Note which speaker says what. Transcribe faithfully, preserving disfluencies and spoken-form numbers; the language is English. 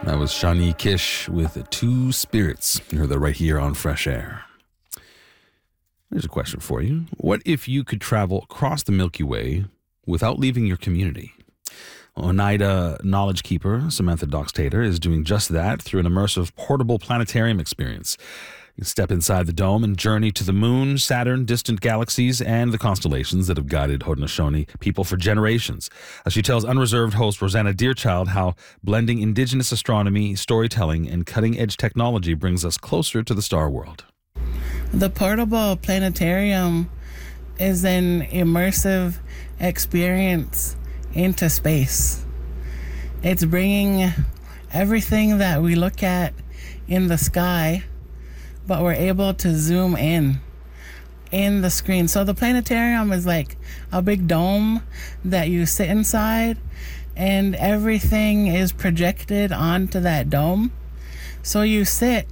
Speaker 1: That was Shawnee Kish with Two Spirits. You heard that right here on Fresh Air. Here's a question for you. What if you could travel across the Milky Way without leaving your community? Oneida Knowledge Keeper Samantha Doxtator is doing just that through an immersive portable planetarium experience. You can step inside the dome and journey to the moon, Saturn, distant galaxies, and the constellations that have guided Haudenosaunee people for generations. As she tells Unreserved host Rosanna Deerchild how blending indigenous astronomy, storytelling, and cutting-edge technology brings us closer to the star world.
Speaker 2: The portable planetarium is an immersive experience into space. It's bringing everything that we look at in the sky, but we're able to zoom in in the screen. So the planetarium is like a big dome that you sit inside, and everything is projected onto that dome. So you sit